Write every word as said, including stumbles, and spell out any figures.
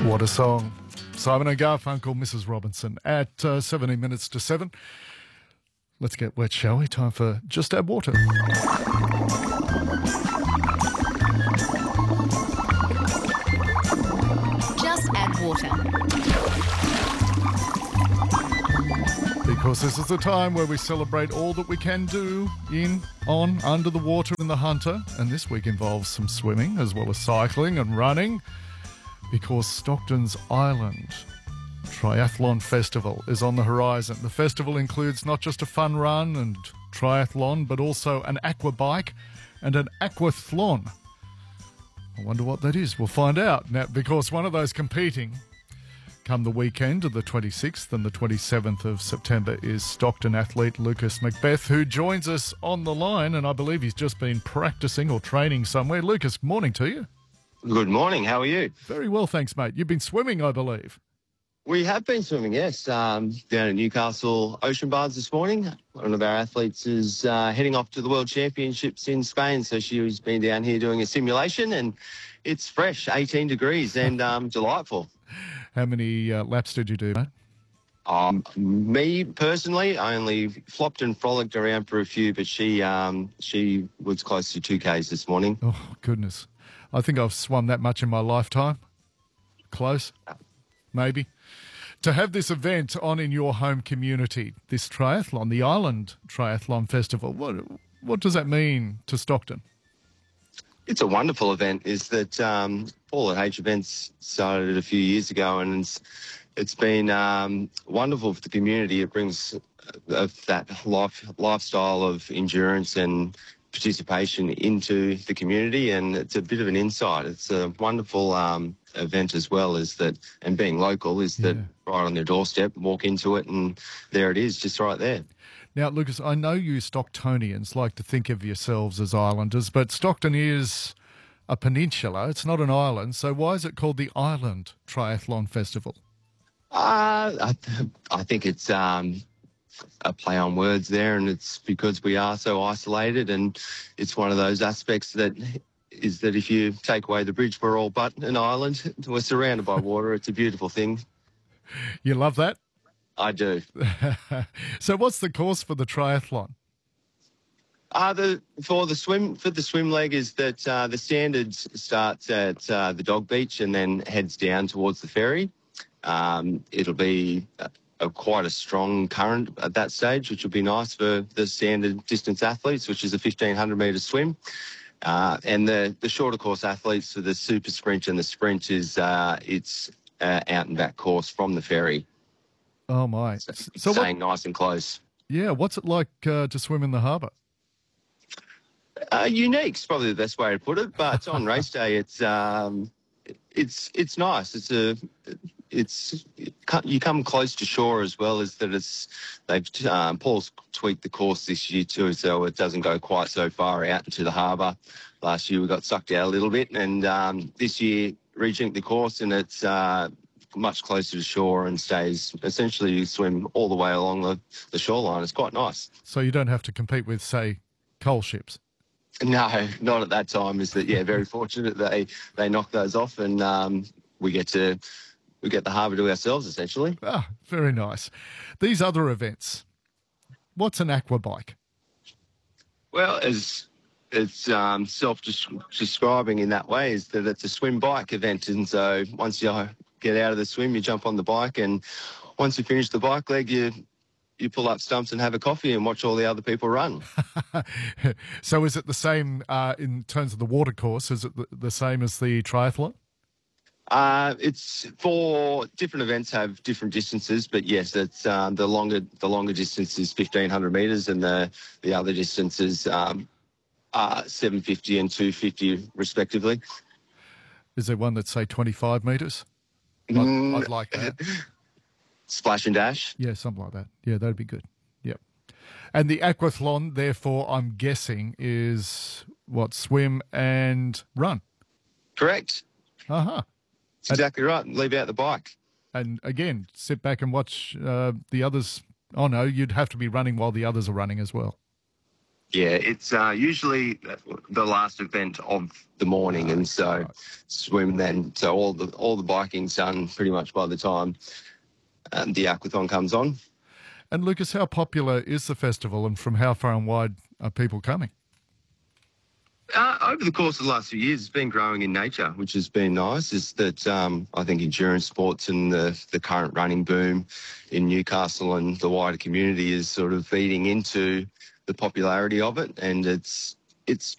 What a song. Simon and Garfunkel, Missus Robinson, at uh, seventeen minutes to seven. Let's get wet, shall we? Time for Just Add Water. Just Add Water. Because this is the time where we celebrate all that we can do in, on, under the water in the Hunter. And this week involves some swimming as well as cycling and running. Because Stockton's Island Triathlon Festival is on the horizon. The festival includes not just a fun run and triathlon, but also an aqua bike and an aquathlon. I wonder what that is. We'll find out now, because one of those competing come the weekend of the twenty-sixth and the twenty-seventh of September is Stockton athlete Lucas Macbeth, who joins us on the line, and I believe he's just been practicing or training somewhere. Lucas, morning to you. Good morning. How are you? Very well, thanks, mate. You've been swimming, I believe. We have been swimming, yes. Um, down at Newcastle Ocean Baths this morning. One of our athletes is uh, heading off to the World Championships in Spain, so she's been down here doing a simulation, and it's fresh, eighteen degrees, and um, delightful. How many uh, laps did you do, mate? Um, me, personally, I only flopped and frolicked around for a few, but she um, she was close to two Ks this morning. Oh, goodness. I think I've swum that much in my lifetime. Close, maybe. To have this event on in your home community, this triathlon, the Island Triathlon Festival, what what does that mean to Stockton? It's a wonderful event. Is that um, All at H events started a few years ago, and it's, it's been um, wonderful for the community. It brings uh, that life lifestyle of endurance and participation into the community, and it's a bit of an insight. It's a wonderful um, event as well, is that, and being local, is that Yeah. right on their doorstep, walk into it, and there it is, just right there. Now, Lucas, I know you Stocktonians like to think of yourselves as islanders, but Stockton is a peninsula. It's not an island. So why is it called the Island Triathlon Festival? Uh, I, th- I think it's um, a play on words there, and it's because we are so isolated, and it's one of those aspects that is that if you take away the bridge, we're all but an island. We're surrounded by water. It's a beautiful thing. You love that? I do. So what's the course for the triathlon? Uh, the for the swim for the swim leg is that uh, the standards starts at uh, the Dog Beach and then heads down towards the ferry. Um, it'll be a, a quite a strong current at that stage, which will be nice for the standard distance athletes, which is a fifteen hundred metre swim. Uh, and the, the shorter course athletes for the super sprint and the sprint is uh, it's uh, out and back course from the ferry. Oh, my. So, So staying what, nice and close. yeah, what's it like uh, to swim in the harbour? Uh, unique's probably the best way to put it, but on race day, it's um, it's it's nice. It's a it's you come close to shore as well as that. It's they've um, Paul's tweaked the course this year too, so it doesn't go quite so far out into the harbour. Last year we got sucked out a little bit, and um, this year rejigged the course, and it's uh, much closer to shore and stays essentially you swim all the way along the, the shoreline. It's quite nice. So you don't have to compete with, say, coal ships. No, not at that time. Is that yeah? Very fortunate that they they knock those off, and um, we get to we get the harbour to ourselves essentially. Ah, very nice. These other events, what's an aqua bike? Well, as it's um, self-describing in that way, is that it's a swim bike event, and so once you get out of the swim, you jump on the bike, and once you finish the bike leg, you you pull up stumps and have a coffee and watch all the other people run. So is it the same uh, in terms of the water course? Is it the, the same as the triathlon? Uh, it's for different events have different distances, but yes, it's um, the longer the longer distance is fifteen hundred metres, and the the other distances um, are seven fifty and two fifty respectively. Is there one that's, say, twenty-five metres? I'd, Mm. I'd like that. Splash and dash. Yeah, something like that. Yeah, that'd be good. Yep. And the aquathlon, therefore, I'm guessing, is what, swim and run? Correct. Uh-huh. That's exactly right. Leave out the bike. And again, sit back and watch uh, the others. Oh, no, you'd have to be running while the others are running as well. Yeah, it's uh, usually the last event of the morning, and so right. swim then. So all the all the biking's done pretty much by the time um, the aquathon comes on. And Lucas, how popular is the festival, and from how far and wide are people coming? Uh, over the course of the last few years, it's been growing in nature, which has been nice. Is that um, I think endurance sports and the the current running boom in Newcastle and the wider community is sort of feeding into the popularity of it, and it's it's